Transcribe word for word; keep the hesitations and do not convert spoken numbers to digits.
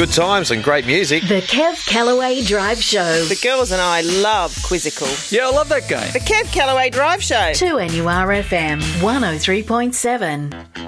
Good times and great music. The Kev Callaway Drive Show. The girls and I love Quizzical. Yeah, I love that game. The Kev Callaway Drive Show. two N U R F M one oh three point seven.